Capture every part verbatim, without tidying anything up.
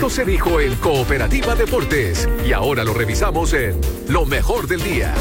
Esto se dijo en Cooperativa Deportes y ahora lo revisamos en Lo Mejor del Día.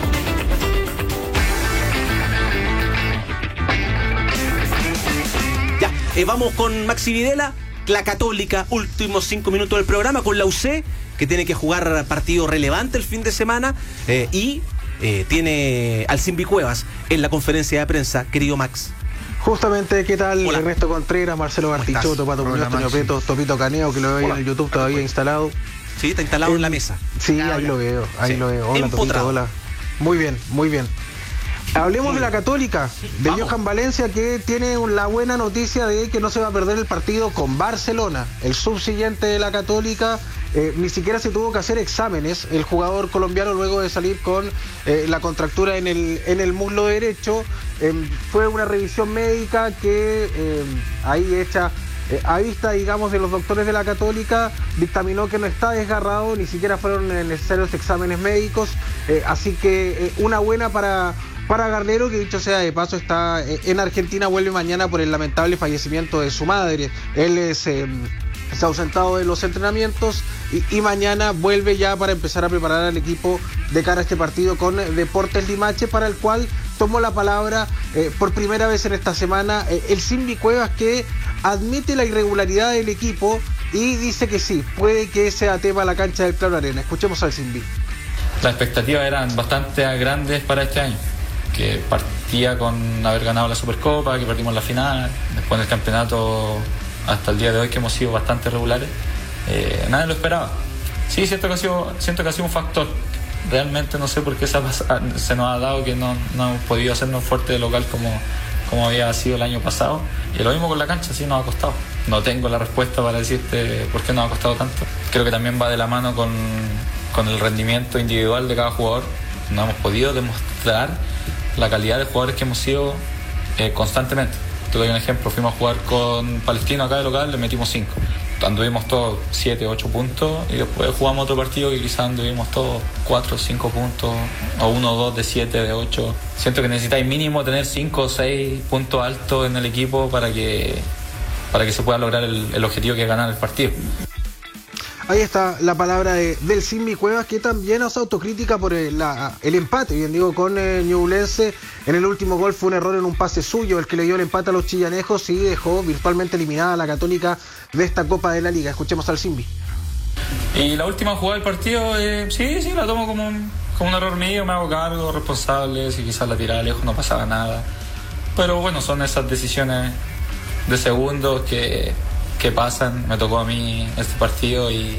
Ya, eh, vamos con Maxi Videla, la Católica, últimos cinco minutos del programa con la U C, que tiene que jugar partido relevante el fin de semana eh, y eh, tiene al Simbi Cuevas en la conferencia de prensa, querido Max. Justamente, ¿qué tal? Hola. Ernesto Contreras, Marcelo Bartichotto, Pato Muñoz, Antonio Prieto, Topito Caneo, que lo veo en el YouTube todavía Hola. instalado. Sí, está instalado Eh, en la mesa. Sí, ahí lo veo, ahí Sí. lo veo. Hola, Topito, Empotrado. hola. Muy bien, muy bien. Hablemos de la Católica, de Vamos. Johan Valencia, que tiene la buena noticia de que no se va a perder el partido con Barcelona. El subsiguiente de la Católica eh, ni siquiera se tuvo que hacer exámenes. El jugador colombiano, luego de salir con eh, la contractura en el, en el muslo derecho, eh, fue una revisión médica que eh, ahí hecha eh, a vista, digamos, de los doctores de la Católica, dictaminó que no está desgarrado, ni siquiera fueron eh, necesarios exámenes médicos. Eh, así que eh, una buena para... Para Garnero, que dicho sea de paso está en Argentina, vuelve mañana por el lamentable fallecimiento de su madre. Él es, eh, se ha ausentado de los entrenamientos y, y mañana vuelve ya para empezar a preparar al equipo de cara a este partido con Deportes Limache, para el cual tomó la palabra eh, por primera vez en esta semana eh, el Simbi Cuevas, que admite la irregularidad del equipo y dice que sí, puede que sea tema la cancha del Claro Arena. Escuchemos al Simbi. Las expectativas eran bastante grandes para este año, que partía con haber ganado la Supercopa, que perdimos la final, después del campeonato hasta el día de hoy que hemos sido bastante regulares, eh, nadie lo esperaba. Sí, siento que, ha sido, siento que ha sido un factor. Realmente no sé por qué se, ha pasado, se nos ha dado que no, no hemos podido hacernos fuerte de local como, como había sido el año pasado. Y lo mismo con la cancha, sí nos ha costado. No tengo la respuesta para decirte por qué nos ha costado tanto. Creo que también va de la mano con, con el rendimiento individual de cada jugador. No hemos podido demostrar la calidad de jugadores que hemos sido eh, constantemente. Te doy un ejemplo, fuimos a jugar con Palestino acá de local, le metimos cinco. Anduvimos todos siete, ocho puntos y después jugamos otro partido que quizás anduvimos todos cuatro, cinco puntos o uno o dos de siete, de ocho. Siento que necesitáis mínimo tener cinco o seis puntos altos en el equipo para que, para que se pueda lograr el, el objetivo que es ganar el partido. Ahí está la palabra de, del Simbi Cuevas, que también hace autocrítica por el, la, el empate, bien digo, con eh, Ñublense. En el último gol fue un error en un pase suyo el que le dio el empate a los chillanejos y dejó virtualmente eliminada a la Católica de esta Copa de la Liga. Escuchemos al Simbi. Y la última jugada del partido, eh, sí, sí, la tomo como un, como un error mío, me hago cargo, responsable, si quizás la tiraba lejos no pasaba nada. Pero bueno, son esas decisiones de segundos que... que pasan, me tocó a mí este partido y,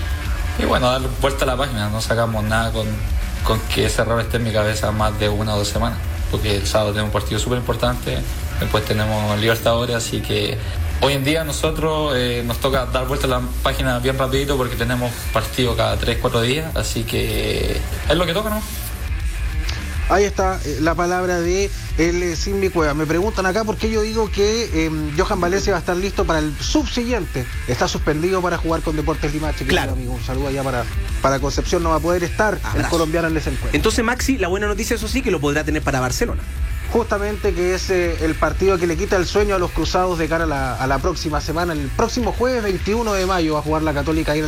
y bueno, dar vuelta a la página, no sacamos nada con, con que ese error esté en mi cabeza más de una o dos semanas, porque el sábado tenemos un partido súper importante, después tenemos Libertadores, así que hoy en día nosotros eh, nos toca dar vuelta a la página bien rapidito porque tenemos partido cada tres, cuatro días, así que es lo que toca, ¿no? Ahí está eh, la palabra de el eh, Simbi Cuevas. Me preguntan acá por qué yo digo que eh, Johan Valencia va a estar listo para el subsiguiente. Está suspendido para jugar con Deportes Limache. Claro. Amigo, un saludo allá para, para Concepción. No va a poder estar Abrazo. el colombiano en ese encuentro. Entonces, Maxi, la buena noticia, eso sí, que lo podrá tener para Barcelona. Justamente, que es eh, el partido que le quita el sueño a los cruzados de cara a la, a la próxima semana. El próximo jueves veintiuno de mayo va a jugar la Católica ahí en